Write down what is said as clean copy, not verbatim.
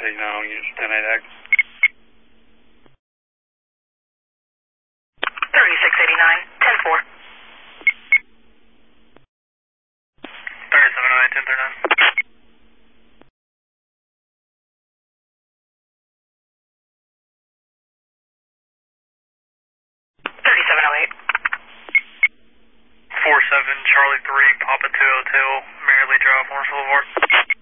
3689 on units 10-8X. 3689, 10-4. 3709, 1039. 3708. 47 Charlie 3, Papa 202, Merrily Drive, Lawrence Boulevard.